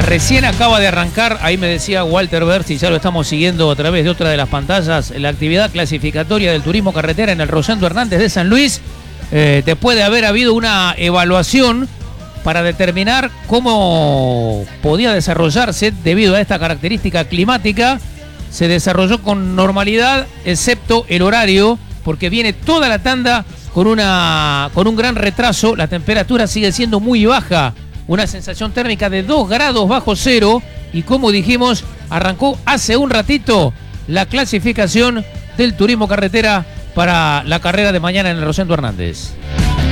Recién acaba de arrancar, ahí me decía Walter Berti, ya lo estamos siguiendo a través de otra de las pantallas, la actividad clasificatoria del turismo carretera en el Rosendo Hernández de San Luis. Después de haber habido una evaluación para determinar cómo podía desarrollarse debido a esta característica climática, se desarrolló con normalidad, excepto el horario, porque viene toda la tanda con un gran retraso. La temperatura sigue siendo muy baja, una sensación térmica de 2 grados bajo cero, y como dijimos, arrancó hace un ratito la clasificación del turismo carretera para la carrera de mañana en el Rosendo Hernández.